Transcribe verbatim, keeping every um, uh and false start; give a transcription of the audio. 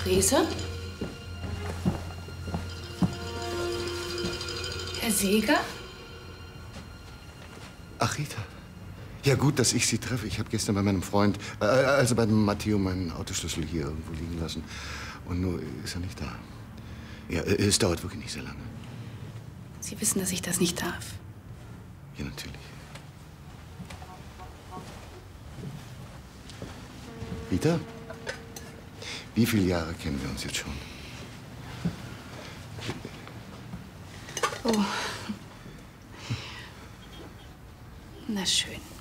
Frese? Herr Seeger? Ach, Rita. Ja, gut, dass ich Sie treffe. Ich habe gestern bei meinem Freund, äh, also bei dem Matteo, meinen Autoschlüssel hier irgendwo liegen lassen. Und nur ist er nicht da. Ja, es dauert wirklich nicht sehr lange. Sie wissen, dass ich das nicht darf. Ja, natürlich. Rita? Wie viele Jahre kennen wir uns jetzt schon? Oh. Na schön.